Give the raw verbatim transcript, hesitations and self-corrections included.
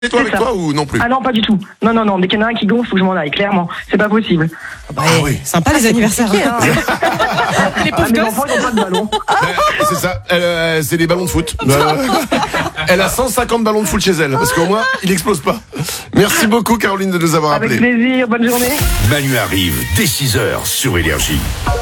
Et toi avec toi ou non plus? Ah non, pas du tout. Non, non, non. Dès qu'il y en a un qui gonfle, faut que je m'en aille. Clairement, c'est pas possible. Bah, ah oui. Sympa les anniversaires. Hein. Les pauvres ah, mes gosses. enfants, ils ont pas de ballon. Euh, c'est ça, elle, euh, c'est des ballons de foot. Euh, elle a cent cinquante ballons de foot chez elle, parce qu'au moins, il explose pas. Merci beaucoup Caroline de nous avoir Avec appelés. plaisir, bonne journée. Manu arrive dès six heures sur Énergie.